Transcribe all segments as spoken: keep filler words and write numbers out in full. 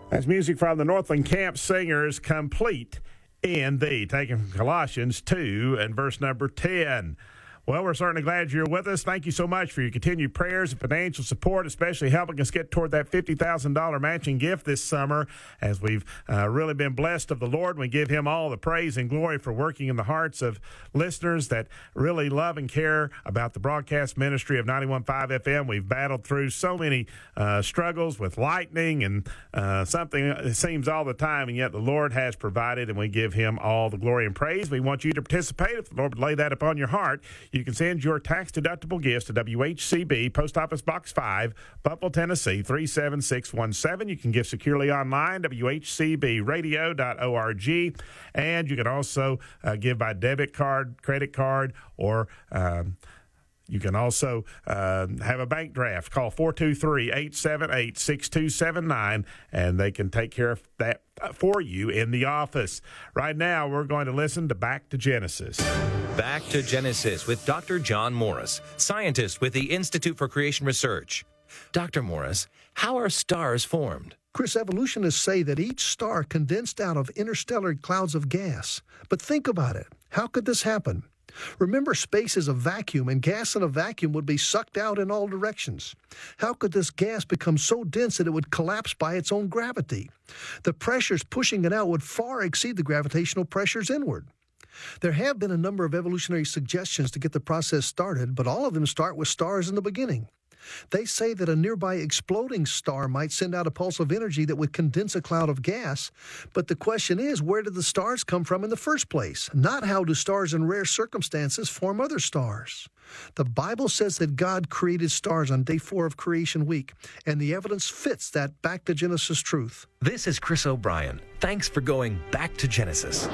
That's music from the Northland Camp Singers, Complete in Thee, taken from Colossians two and verse number ten. Well, we're certainly glad you're with us. Thank you so much for your continued prayers and financial support, especially helping us get toward that fifty thousand dollars matching gift this summer, as we've uh, really been blessed of the Lord. We give him all the praise and glory for working in the hearts of listeners that really love and care about the broadcast ministry of ninety-one point five F M. We've battled through so many uh, struggles with lightning and uh, something it seems all the time, and yet the Lord has provided, and we give him all the glory and praise. We want you to participate. If the Lord would lay that upon your heart, you can send your tax-deductible gifts to W H C B, Post Office Box five, Buffalo, Tennessee, three seven six one seven. You can give securely online, W H C B radio dot org. And you can also uh, give by debit card, credit card, or um, you can also uh, have a bank draft. Call four two three, eight seven eight, six two seven nine, and they can take care of that for you in the office. Right now, we're going to listen to Back to Genesis. Back to Genesis with Doctor John Morris, scientist with the Institute for Creation Research. Doctor Morris, how are stars formed? Chris, evolutionists say that each star condensed out of interstellar clouds of gas. But think about it. How could this happen? Remember, space is a vacuum, and gas in a vacuum would be sucked out in all directions. How could this gas become so dense that it would collapse by its own gravity? The pressures pushing it out would far exceed the gravitational pressures inward. There have been a number of evolutionary suggestions to get the process started, but all of them start with stars in the beginning. They say that a nearby exploding star might send out a pulse of energy that would condense a cloud of gas, but the question is, where did the stars come from in the first place? Not how do stars in rare circumstances form other stars. The Bible says that God created stars on day four of creation week, and the evidence fits that back to Genesis truth. This is Chris O'Brien. Thanks for going back to Genesis.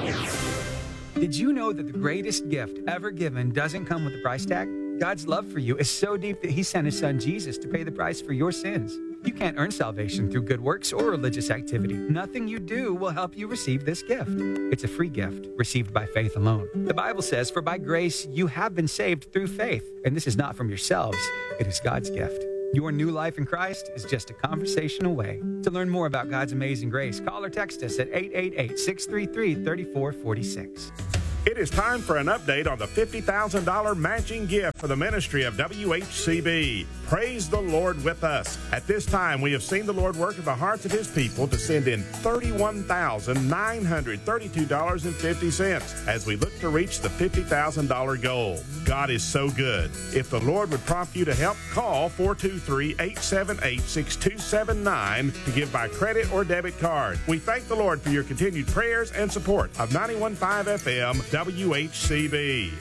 Did you know that the greatest gift ever given doesn't come with a price tag? God's love for you is so deep that he sent his son Jesus to pay the price for your sins. You can't earn salvation through good works or religious activity. Nothing you do will help you receive this gift. It's a free gift received by faith alone. The Bible says, "For by grace you have been saved through faith." And this is not from yourselves. It is God's gift. Your new life in Christ is just a conversation away. To learn more about God's amazing grace, call or text us at eight eight eight, six three three, three four four six. It is time for an update on the fifty thousand dollars matching gift for the ministry of W H C B. Praise the Lord with us. At this time, we have seen the Lord work in the hearts of his people to send in thirty-one thousand nine hundred thirty-two dollars and fifty cents as we look to reach the fifty thousand dollars goal. God is so good. If the Lord would prompt you to help, call four two three, eight seven eight, six two seven nine to give by credit or debit card. We thank the Lord for your continued prayers and support of ninety-one point five F M W H C B.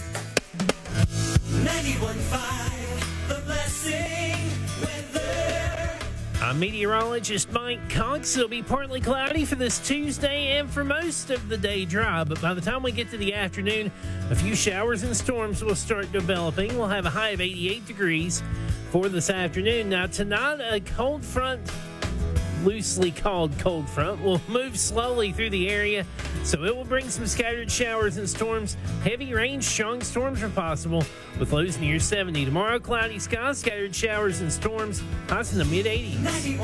ninety-one point five, The Blessing Weather. I'm meteorologist Mike Cox. It'll be partly cloudy for this Tuesday and for most of the day dry, but by the time we get to the afternoon, a few showers and storms will start developing. We'll have a high of eighty-eight degrees for this afternoon. Now, tonight, a cold front, loosely called cold front, will move slowly through the area, so it will bring some scattered showers and storms. Heavy rain, strong storms are possible with lows near seventy. Tomorrow, cloudy skies, scattered showers and storms, highs in the mid eighties.